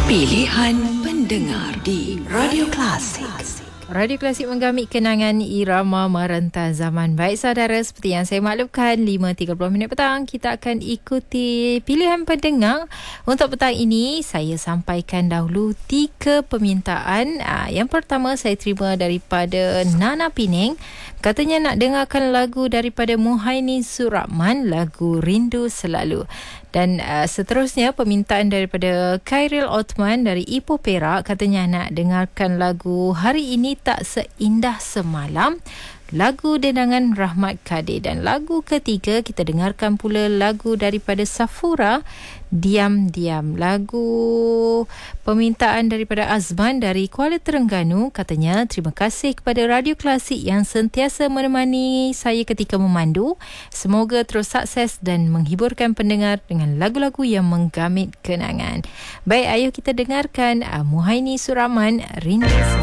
Pilihan pendengar di Radio Klasik. Radio Klasik menggamit kenangan irama merentas zaman. Baik saudara, seperti yang saya maklumkan, 5.30 petang kita akan ikuti pilihan pendengar. Untuk petang ini saya sampaikan dahulu 3 permintaan. Yang pertama saya terima daripada Nana Pining. Katanya nak dengarkan lagu daripada Muhaimin Surahman, lagu Rindu Selalu. Dan seterusnya permintaan daripada Khairil Othman dari Ipoh Perak. Katanya nak dengarkan lagu Hari Ini Tak Seindah Semalam, lagu dendangan Rahmat Kadir. Dan lagu ketiga kita dengarkan pula lagu daripada Safura, Diam-Diam. Lagu permintaan daripada Azman dari Kuala Terengganu. Katanya terima kasih kepada Radio Klasik yang sentiasa menemani saya ketika memandu. Semoga terus sukses dan menghiburkan pendengar dengan lagu-lagu yang menggamit kenangan. Baik, ayo kita dengarkan Muhaimin Surahman, Rindu Selalu.